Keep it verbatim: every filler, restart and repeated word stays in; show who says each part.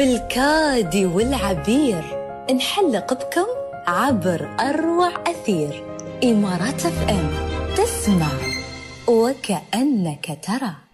Speaker 1: بالكاد والعبير نحلق بكم عبر أروع أثير. إمارات أف أم، تسمع وكأنك ترى.